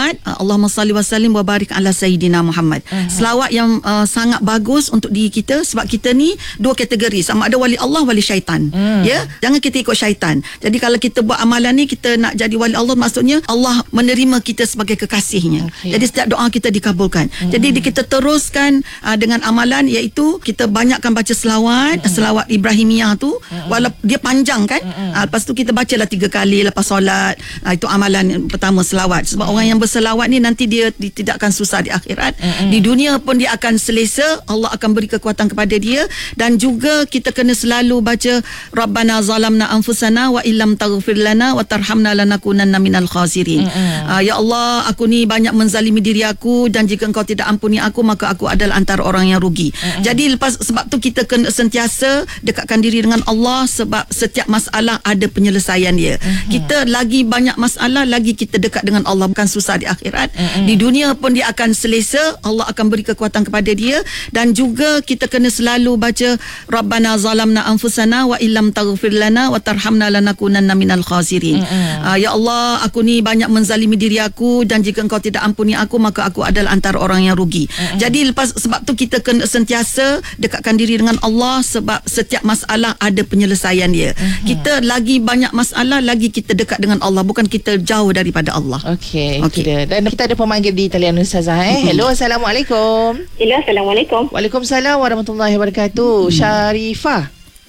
selawat, Allahumma salli wa sallim wa barik ala Sayyidina Muhammad. Selawat yang sangat bagus untuk diri kita, sebab kita ni dua kategori, sama ada wali Allah, wali syaitan. Ya, jangan kita ikut syaitan. Jadi kalau kita buat amalan ni, kita nak jadi wali Allah, maksudnya Allah menerima kita sebagai kekasihnya. Jadi setiap doa kita dikabulkan. Jadi kita teruskan dengan amalan, iaitu kita banyakkan baca selawat, selawat Ibrahimiyah tu, walaupun dia panjang kan. Lepas tu kita bacalah 3 kali lepas solat. Itu amalan pertama, selawat. Sebab orang yang berselawat ni nanti dia tidak akan susah di akhirat. Di dunia pun dia akan selesa, Allah akan beri kekuatan kepada dia. Dan juga kita kena selalu baca Rabbana zalamna anfusana wa illam taghfir lana wa tarhamna lanakunanna minal khasirin. Ya Allah, aku ni banyak menzalimi diri aku, dan jika Engkau tidak ampuni aku, maka aku adalah antara orang yang rugi. Jadi sebab tu kita kena sentiasa dekatkan diri dengan Allah, sebab setiap masalah ada penyelesaian dia. Kita lagi banyak masalah, lagi kita dekat dengan Allah, bukan susah di akhirat. Di dunia pun dia akan selesa, Allah akan beri kekuatan kepada dia. Dan juga kita kena selalu baca Rabbana zalamna anfusana wa illam taghfir lana wa tarhamna lanakunanna minal khasirin. Ya Allah, aku ni banyak menzalimi diri aku, dan jika Engkau tidak ampuni aku, maka aku adalah antara orang yang rugi. Jadi sebab tu kita kena sentiasa dekatkan diri dengan Allah, sebab setiap masalah ada penyelesaian dia. Kita lagi banyak masalah, lagi kita dekat dengan Allah, bukan kita jauh daripada Allah. Okey. Dan kita ada pemanggil di talian Ustazah. Hello, Assalamualaikum. Hello, Assalamualaikum. Waalaikumsalam warahmatullahi wabarakatuh. Syarifah.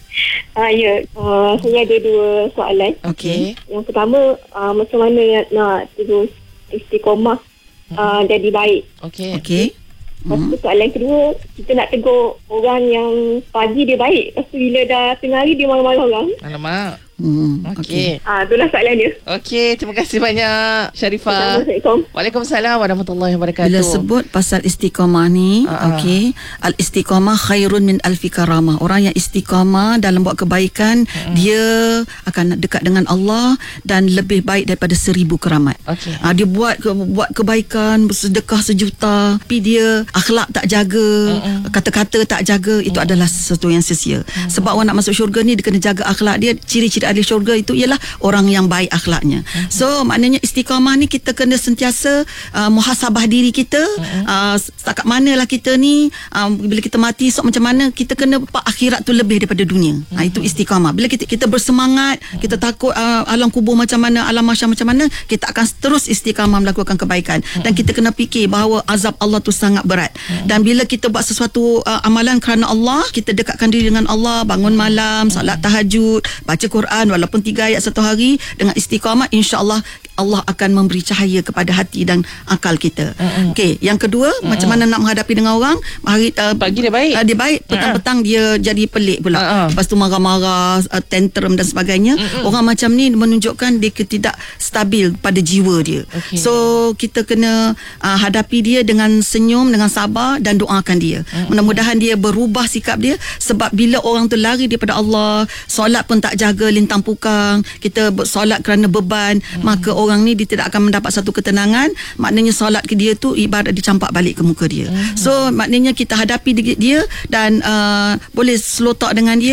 Saya ada 2 soalan. Okey. Yang pertama, macam mana nak terus istiqamah jadi baik. Okey. Lepas tu soalan kedua, kita nak tegur orang yang pagi dia baik, lepas tu bila dah tengah hari dia marah-marah orang. Alamak. Okey. Itulah soalan dia. Okey, terima kasih banyak Syarifah. Assalamualaikum. Waalaikumsalam warahmatullahi wabarakatuh. Bila sebut pasal istiqamah ni, okey, al-istiqamah khairun min alfi karamah. Orang yang istiqamah dalam buat kebaikan, dia akan dekat dengan Allah dan lebih baik daripada 1000 keramat. Dia buat kebaikan, sedekah sejuta, tapi dia akhlak tak jaga, kata-kata tak jaga, itu adalah sesuatu yang sia-sia. Sebab orang nak masuk syurga ni, dia kena jaga akhlak dia. Ciri-ciri ahli syurga itu ialah orang yang baik akhlaknya. So maknanya istiqamah ni kita kena sentiasa muhasabah diri kita, setakat manalah kita ni, bila kita mati esok macam mana, kita kena akhirat tu lebih daripada dunia. Itu istiqamah. Bila kita bersemangat, kita takut alam kubur macam mana, alam mahsyar macam mana, kita akan terus istiqamah melakukan kebaikan. Dan kita kena fikir bahawa azab Allah tu sangat berat. Dan bila kita buat sesuatu amalan kerana Allah, kita dekatkan diri dengan Allah, bangun malam, solat tahajud, baca Quran walaupun 3 ayat satu hari, dengan istiqamah, insya-Allah Allah akan memberi cahaya kepada hati dan akal kita. Okey, yang kedua, macam mana nak menghadapi dengan orang pagi dia baik, dia baik, petang-petang dia jadi pelik pula. Lepas tu marah-marah, tantrum dan sebagainya. Orang macam ni menunjukkan dia tidak stabil pada jiwa dia. So kita kena hadapi dia dengan senyum, dengan sabar, dan doakan dia. Mudah-mudahan dia berubah sikap dia. Sebab bila orang tu lari daripada Allah, solat pun tak jaga, lintang pukang, kita solat kerana beban, maka orang ni dia tidak akan mendapat satu ketenangan. Maknanya solat ke dia tu ibarat dicampak balik ke muka dia. So maknanya kita hadapi dia dan boleh slow talk dengan dia.